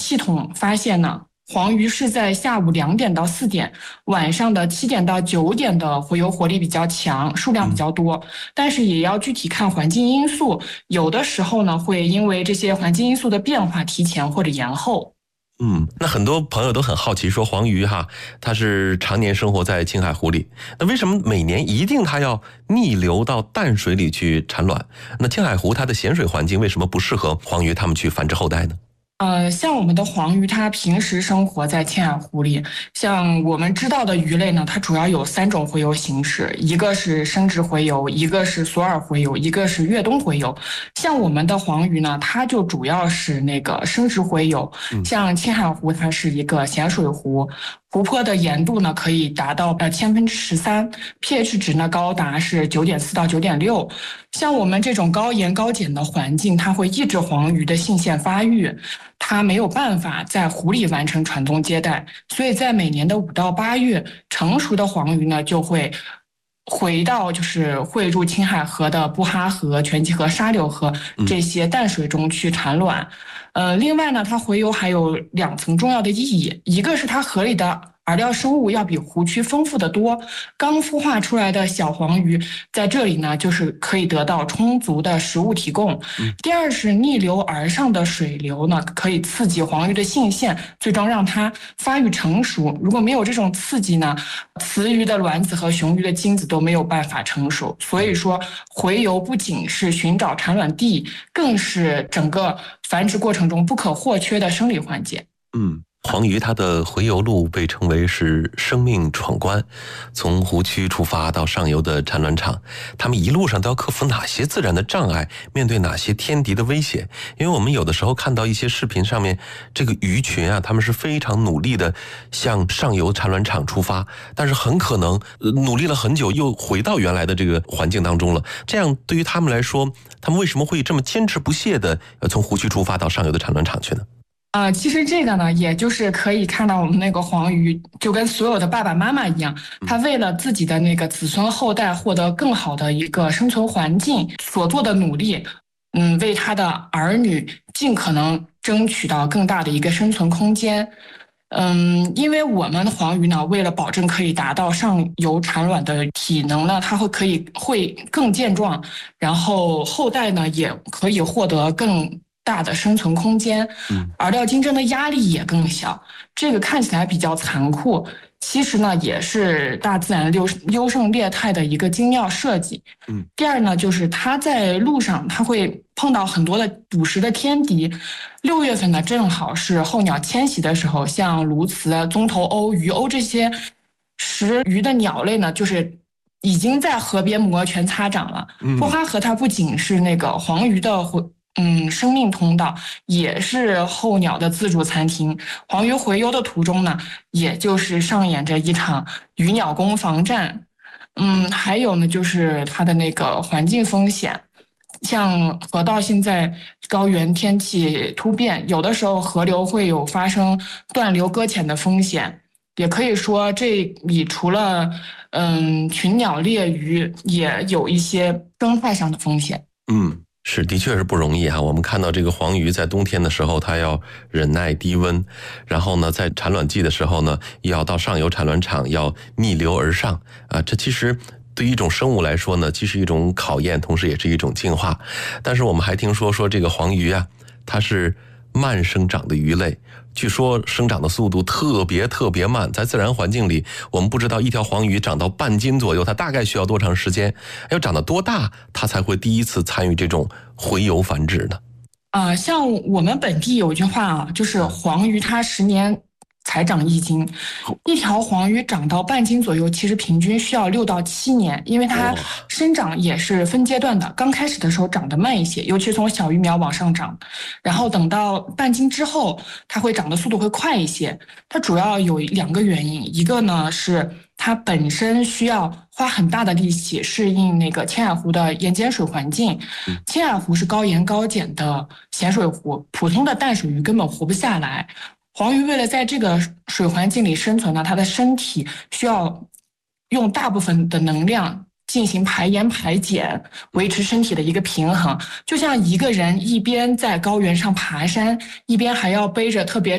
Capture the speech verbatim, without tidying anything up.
系统发现呢，黄鱼是在下午两点到四点，晚上的七点到九点的洄游活力比较强，数量比较多。嗯、但是也要具体看环境因素，有的时候呢会因为这些环境因素的变化提前或者延后。 嗯，那很多朋友都很好奇，说黄鱼哈，它是常年生活在青海湖里，那为什么每年一定它要逆流到淡水里去产卵？那青海湖它的咸水环境为什么不适合黄鱼它们去繁殖后代呢？ 呃，像我们的黄鱼，它平时生活在青海湖里。像我们知道的鱼类呢，它主要有三种洄游形式，一个是生殖洄游，一个是索尔洄游，一个是越冬洄游。像我们的黄鱼呢，它就主要是那个生殖洄游。像青海湖，它是一个咸水湖。湖泊的盐度呢可以达到呃千分之十三 ，pH 值呢高达是九点四到九点六。像我们这种高盐高碱的环境，它会抑制黄鱼的性腺发育，它没有办法在湖里完成传宗接代，所以在每年的五到八月，成熟的黄鱼呢就会回到就是汇入青海河的布哈河、全集河、沙柳河这些淡水中去产卵。呃，另外呢，它洄游还有两层重要的意义，一个是它河里的饵料生物要比湖区丰富得多，刚孵化出来的小黄鱼在这里呢，就是可以得到充足的食物提供。嗯、第二是逆流而上的水流呢，可以刺激黄鱼的性腺，最终让它发育成熟。如果没有这种刺激呢，雌鱼的卵子和雄鱼的精子都没有办法成熟。所以说，洄游不仅是寻找产卵地，更是整个繁殖过程中不可或缺的生理环节。 嗯。黄鱼它的洄游路被称为是生命闯关，从湖区出发到上游的产卵场，它们一路上都要克服哪些自然的障碍，面对哪些天敌的威胁？因为我们有的时候看到一些视频上面，这个鱼群啊，他们是非常努力的向上游产卵场出发，但是很可能努力了很久又回到原来的这个环境当中了。这样对于他们来说，他们为什么会这么坚持不懈的从湖区出发到上游的产卵场去呢？ 啊、呃，其实这个呢，也就是可以看到我们那个黄鱼，就跟所有的爸爸妈妈一样，他为了自己的那个子孙后代获得更好的一个生存环境所做的努力，嗯，为他的儿女尽可能争取到更大的一个生存空间。嗯，因为我们的黄鱼呢，为了保证可以达到上游产卵的体能呢，它会可以会更健壮，然后后代呢也可以获得更大的生存空间，饵料竞争的压力也更小。这个看起来比较残酷，其实呢也是大自然优优胜劣汰的一个精妙设计。嗯，第二呢，就是它在路上它会碰到很多的捕食的天敌。六月份呢，正好是候鸟迁徙的时候，像鸬鹚、棕头鸥、鱼鸥这些食鱼的鸟类呢，就是已经在河边摩拳擦掌了。布哈河它不仅是那个黄鱼的嗯，生命通道，也是候鸟的自助餐厅。黄鱼洄游的途中呢，也就是上演着一场鱼鸟攻防战。嗯，还有呢，就是它的那个环境风险，像河道现在高原天气突变，有的时候河流会有发生断流搁浅的风险。也可以说，这里除了嗯群鸟猎鱼，也有一些生态上的风险。 嗯。是，的确是不容易哈。我们看到这个黄鱼在冬天的时候，它要忍耐低温，然后呢，在产卵季的时候呢，要到上游产卵场，要逆流而上啊。这其实对于一种生物来说呢，既是一种考验，同时也是一种进化。但是我们还听说说这个黄鱼啊，它是慢生长的鱼类，据说生长的速度特别特别慢，在自然环境里，我们不知道一条黄鱼长到半斤左右，它大概需要多长时间？要长到多大，它才会第一次参与这种洄游繁殖呢？ 啊、呃，像我们本地有句话啊，就是黄鱼它十年才长一斤，一条黄鱼长到半斤左右，其实平均需要六到七年，因为它生长也是分阶段的。刚开始的时候长得慢一些，尤其从小鱼苗往上长，然后等到半斤之后，它会长的速度会快一些。它主要有两个原因，一个呢是它本身需要花很大的力气适应那个青海湖的盐碱水环境。青海湖是高盐高碱的咸水湖，普通的淡水鱼根本活不下来。黄鱼为了在这个水环境里生存呢，它的身体需要用大部分的能量进行排盐排碱，维持身体的一个平衡。就像一个人一边在高原上爬山，一边还要背着特别